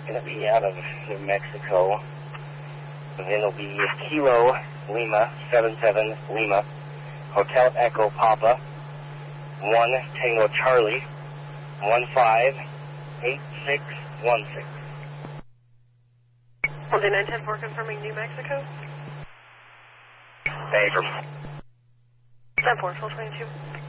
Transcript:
going to be out of New Mexico. And then it'll be Kilo Lima 77 Lima, Hotel Echo Papa 1 Tango Charlie 158616. Well, the 910-4 confirming New Mexico. Thank you. 10-4, 1222.